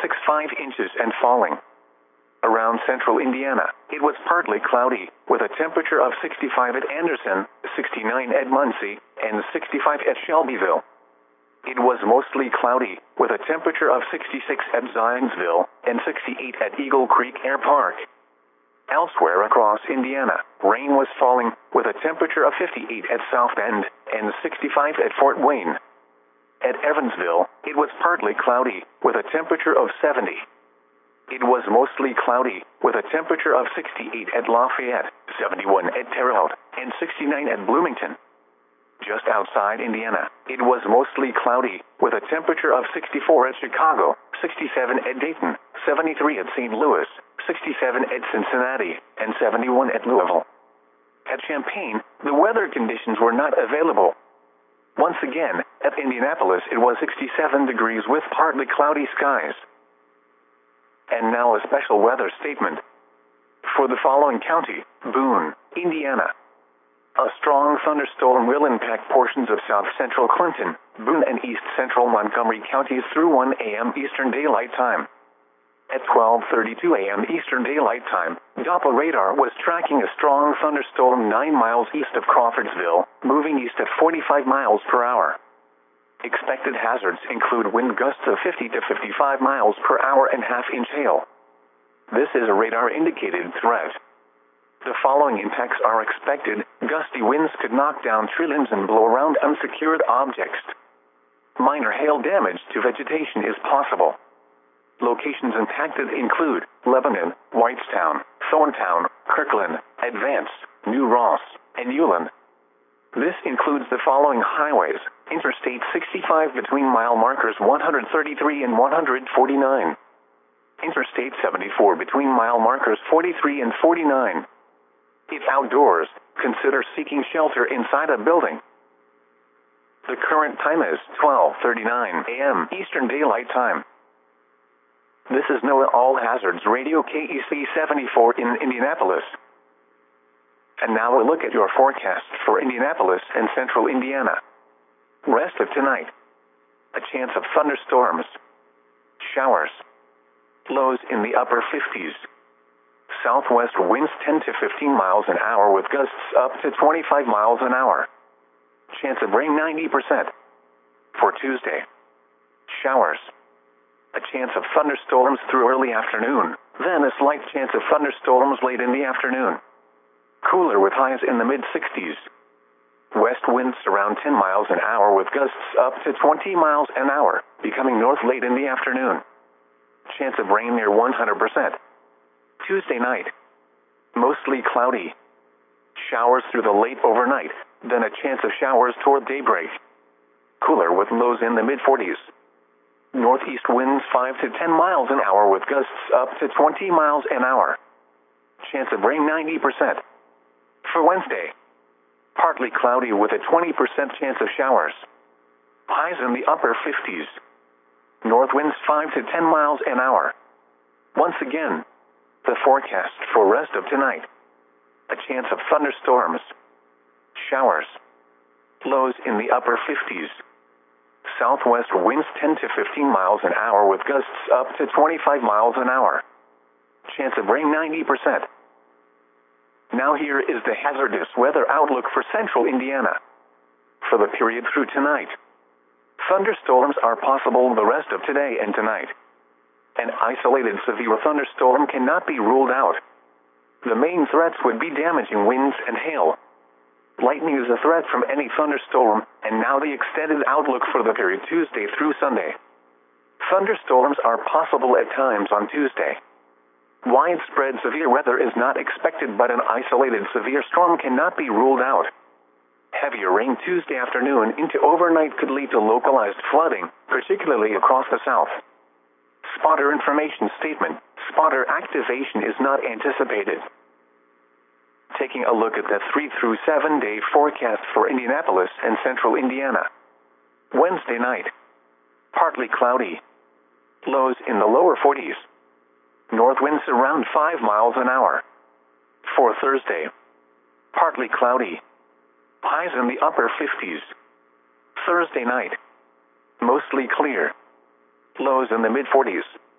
5 inches and falling. Around central Indiana, it was partly cloudy, with a temperature of 65 at Anderson, 69 at Muncie, and 65 at Shelbyville. It was mostly cloudy, with a temperature of 66 at Zionsville, and 68 at Eagle Creek Air Park. Elsewhere across Indiana, rain was falling, with a temperature of 58 at South Bend, and 65 at Fort Wayne. At Evansville, it was partly cloudy, with a temperature of 70. It was mostly cloudy, with a temperature of 68 at Lafayette, 71 at Terre Haute, and 69 at Bloomington. Just outside Indiana, it was mostly cloudy, with a temperature of 64 at Chicago, 67 at Dayton, 73 at St. Louis, 67 at Cincinnati, and 71 at Louisville. At Champaign, the weather conditions were not available. Once again, at Indianapolis it was 67 degrees with partly cloudy skies. And now a special weather statement. For the following county, Boone, Indiana. A strong thunderstorm will impact portions of south-central Clinton, Boone, and east-central Montgomery counties through 1 a.m. Eastern Daylight Time. At 12:32 a.m. Eastern Daylight Time, Doppler radar was tracking a strong thunderstorm 9 miles east of Crawfordsville, moving east at 45 miles per hour. Expected hazards include wind gusts of 50 to 55 miles per hour and half-inch hail. This is a radar-indicated threat. The following impacts are expected. Gusty winds could knock down tree limbs and blow around unsecured objects. Minor hail damage to vegetation is possible. Locations impacted include Lebanon, Whitestown, Thorntown, Kirkland, Advance, New Ross, and Ulen. This includes the following highways: Interstate 65 between mile markers 133 and 149. Interstate 74 between mile markers 43 and 49. If outdoors, consider seeking shelter inside a building. The current time is 12:39 a.m. Eastern Daylight Time. This is NOAA All Hazards Radio KEC 74 in Indianapolis. And now a look at your forecast for Indianapolis and central Indiana. Rest of tonight. A chance of thunderstorms. Showers. Lows in the upper 50s. Southwest winds 10 to 15 miles an hour with gusts up to 25 miles an hour. Chance of rain 90%. For Tuesday. Showers. A chance of thunderstorms through early afternoon, then a slight chance of thunderstorms late in the afternoon. Cooler with highs in the mid-60s. West winds around 10 miles an hour with gusts up to 20 miles an hour, becoming north late in the afternoon. Chance of rain near 100%. Tuesday night. Mostly cloudy. Showers through the late overnight, then a chance of showers toward daybreak. Cooler with lows in the mid-40s. Northeast winds 5 to 10 miles an hour with gusts up to 20 miles an hour. Chance of rain 90%. For Wednesday, partly cloudy with a 20% chance of showers. Highs in the upper 50s. North winds 5 to 10 miles an hour. Once again, the forecast for rest of tonight. A chance of thunderstorms. Showers. Lows in the upper 50s. Southwest winds 10 to 15 miles an hour with gusts up to 25 miles an hour. Chance of rain 90%. Now here is the hazardous weather outlook for central Indiana. For the period through tonight. Thunderstorms are possible the rest of today and tonight. An isolated severe thunderstorm cannot be ruled out. The main threats would be damaging winds and hail. Lightning is a threat from any thunderstorm, and now the extended outlook for the period Tuesday through Sunday. Thunderstorms are possible at times on Tuesday. Widespread severe weather is not expected, but an isolated severe storm cannot be ruled out. Heavier rain Tuesday afternoon into overnight could lead to localized flooding, particularly across the south. Spotter information statement: spotter activation is not anticipated. Taking a look at the 3 through 7 day forecast for Indianapolis and central Indiana. Wednesday night. Partly cloudy. Lows in the lower 40s. North winds around 5 miles an hour. For Thursday. Partly cloudy. Highs in the upper 50s. Thursday night. Mostly clear. Lows in the mid-40s.